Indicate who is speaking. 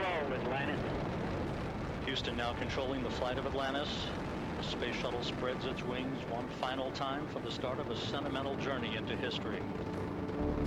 Speaker 1: control, Atlantis.
Speaker 2: Houston now controlling the flight of Atlantis. The space shuttle spreads its wings one final time for the start of a sentimental journey into history.